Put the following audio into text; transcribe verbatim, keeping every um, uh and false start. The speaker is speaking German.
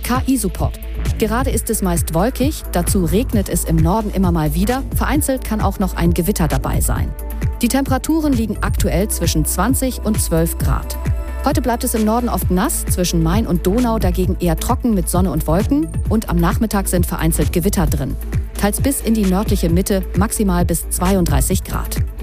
K I-Support. Gerade ist es meist wolkig, dazu regnet es im Norden immer mal wieder, vereinzelt kann auch noch ein Gewitter dabei sein. Die Temperaturen liegen aktuell zwischen zwanzig und zwölf Grad. Heute bleibt es im Norden oft nass, zwischen Main und Donau dagegen eher trocken mit Sonne und Wolken und am Nachmittag sind vereinzelt Gewitter drin. Teils bis in die nördliche Mitte, maximal bis zweiunddreißig Grad.